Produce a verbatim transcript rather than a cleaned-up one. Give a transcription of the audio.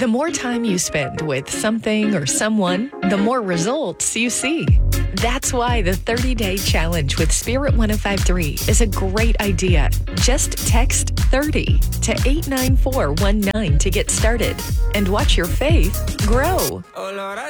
The more time you spend with something or someone, the more results you see. That's why the thirty-day challenge with Spirit one oh five three is a great idea. Just text thirty to eight nine four one nine to get started and watch your faith grow. Oh Lord, I